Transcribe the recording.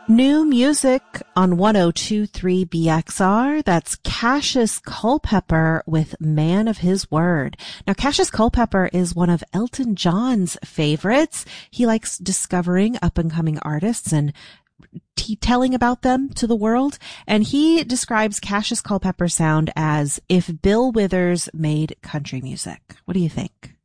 New music on 102.3 BXR. That's Cassius Culpepper with Man of His Word. Now, Cassius Culpepper is one of Elton John's favorites. He likes discovering up-and-coming artists and telling about them to the world. And he describes Cassius Culpepper's sound as if Bill Withers made country music. What do you think?